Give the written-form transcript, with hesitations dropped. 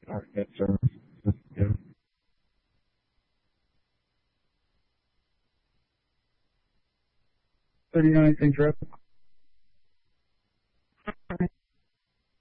Internet services. Yeah. So, do you know anything, Trip?